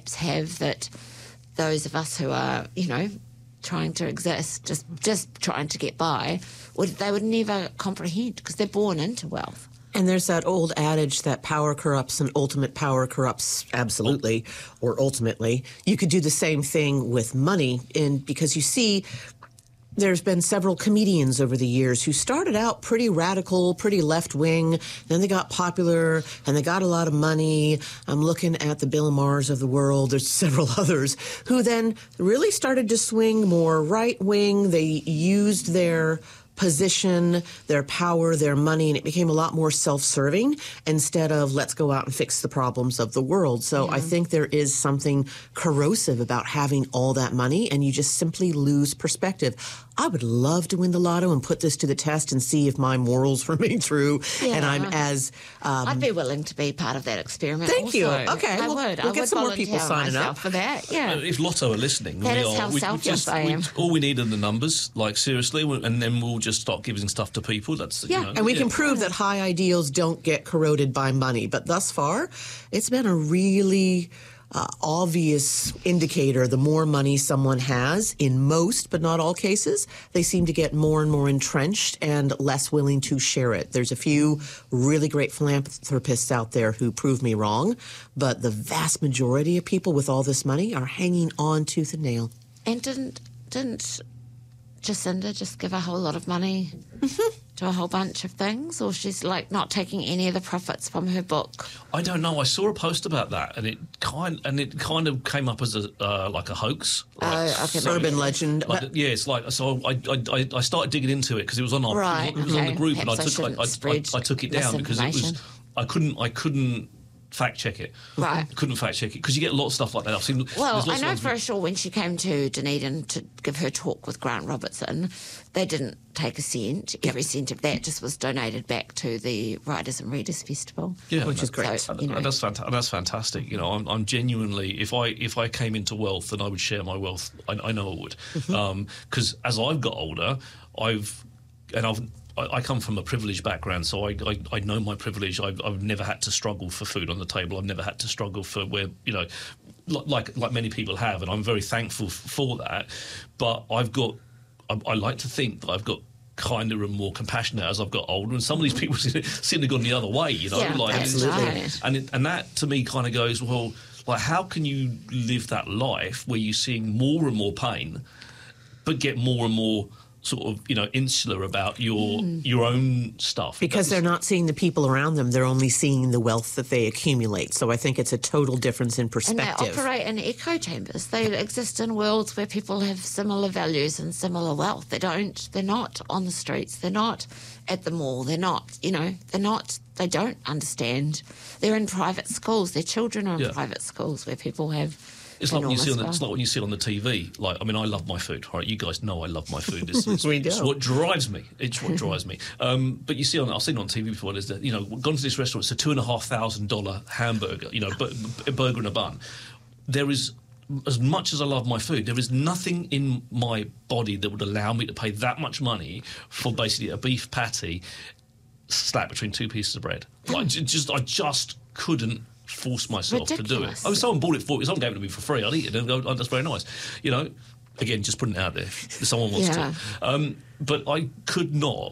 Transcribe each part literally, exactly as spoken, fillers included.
perhaps have that those of us who are, you know, trying to exist, just just trying to get by, would they would never comprehend because they're born into wealth. And there's that old adage that power corrupts and ultimate power corrupts absolutely, or ultimately. You could do the same thing with money, and because you see, there's been several comedians over the years who started out pretty radical, pretty left-wing, then they got popular, and they got a lot of money. I'm looking at the Bill Maher's of the world. There's several others who then really started to swing more right-wing. They used their position, their power, their money, and it became a lot more self-serving instead of let's go out and fix the problems of the world. So yeah. I think there is something corrosive about having all that money, and you just simply lose perspective. I would love to win the lotto and put this to the test and see if my morals remain true, yeah. and I'm as... Um, I'd be willing to be part of that experiment. Thank also. you. Okay, I we'll, would. We'll I get would some more people signing up for that. Yeah. If Lotto are listening, that we is are. how we, selfish we just, I am. We, all we need are the numbers, like seriously, and then we'll just start giving stuff to people. That's yeah, you know, and we yeah. can prove that high ideals don't get corroded by money. But thus far, it's been a really uh, obvious indicator. The more money someone has, in most but not all cases, they seem to get more and more entrenched and less willing to share it. There's a few really great philanthropists out there who prove me wrong, but the vast majority of people with all this money are hanging on tooth and nail. And didn't didn't Jacinda just give a whole lot of money mm-hmm. to a whole bunch of things, or she's like not taking any of the profits from her book? I don't know. I saw a post about that, and it kind and it kind of came up as a uh, like a hoax, like, uh, okay, so, urban legend. Like, but, yeah, it's like so. I, I I started digging into it because it was on our right, it was, okay. on the group, Perhaps and I took I, I, I, I took it down because it was I couldn't I couldn't. fact check it. Right. Couldn't fact check it because you get a lot of stuff like that. I've seen. Well, I know for sure when she came to Dunedin to give her talk with Grant Robertson, they didn't take a cent. Every cent of that just was donated back to the Writers and Readers Festival. Yeah, which is great. So, you know. That's fantastic. That's fantastic. You know, I'm, I'm genuinely. If I if I came into wealth, then I would share my wealth. I, I know I would, because mm-hmm. um, as I've got older, I've and I've. I come from a privileged background, so I, I, I know my privilege. I've, I've never had to struggle for food on the table. I've never had to struggle for where, you know, like like many people have, and I'm very thankful for that. But I've got, I, I like to think that I've got kinder and more compassionate as I've got older, and some of these people seem to have gone the other way, you know. Yeah, like, absolutely. And, it, and, it, and that, to me, kind of goes, well, like, how can you live that life where you're seeing more and more pain, but get more and more sort of, you know, insular about your mm. your own stuff. Because they're not seeing the people around them. They're only seeing the wealth that they accumulate. So I think it's a total difference in perspective. And they operate in echo chambers. They exist in worlds where people have similar values and similar wealth. They don't, they're not on the streets. They're not at the mall. They're not, you know, they're not, they don't understand. They're in private schools. Their children are in yeah. private schools where people have It's like, when you see on the, wealth. It's like when you see it on the T V. Like, I mean, I love my food. Right? You guys know I love my food. It's, it's, we do. It's what drives me. It's what drives me. Um, but you see, on I've seen it on T V before. There's that, you know, gone to this restaurant. It's a two and a half thousand dollar hamburger. You know, a burger and a bun. There is, as much as I love my food, there is nothing in my body that would allow me to pay that much money for basically a beef patty slapped between two pieces of bread. Like, just I just couldn't force myself Ridiculous. to do it. I mean, someone bought it for me. Someone gave it to me for free. I'd eat it and go, oh, that's very nice. You know, again, just putting it out there. If someone wants yeah. to. Um, but I could not,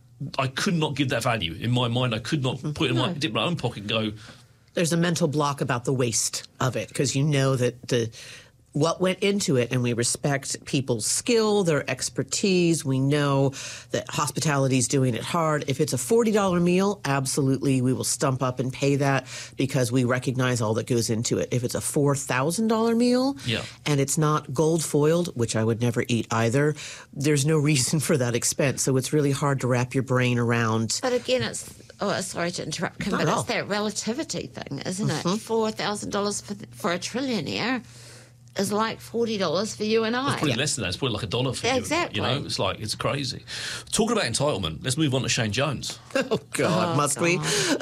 I could not give that value. In my mind, I could not put it in no. my, dip in my own pocket and go. There's a mental block about the waste of it because you know that the what went into it, and we respect people's skill, their expertise. We know that hospitality is doing it hard. If it's a forty dollar meal, absolutely, we will stump up and pay that because we recognize all that goes into it. If it's a four thousand dollar meal yeah. and it's not gold foiled, which I would never eat either, there's no reason for that expense. So it's really hard to wrap your brain around. But again, it's, oh, sorry to interrupt, Kim, Not but at it's all. that relativity thing, isn't Mm-hmm. it? four thousand dollars for, for a trillionaire is like forty dollars for you and I. It's probably less than that. It's probably like a dollar for you. Exactly. You know, it's like, it's crazy. Talking about entitlement, let's move on to Shane Jones. Oh, God, Oh, must God. we?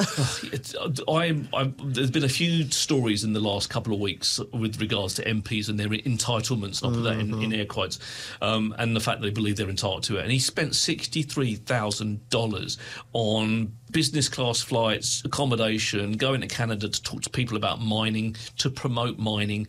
It's, I, I, there's been a few stories in the last couple of weeks with regards to M Ps and their entitlements, and I'll put that in, in air quotes, um, and the fact that they believe they're entitled to it. And he spent sixty-three thousand dollars on business class flights, accommodation, going to Canada to talk to people about mining, to promote mining,